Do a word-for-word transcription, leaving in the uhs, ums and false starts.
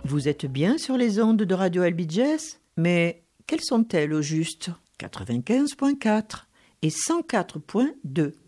Vous êtes bien sur les ondes de Radio Albiges, mais quelles sont-elles au juste ? quatre-vingt-quinze virgule quatre et cent quatre virgule deux.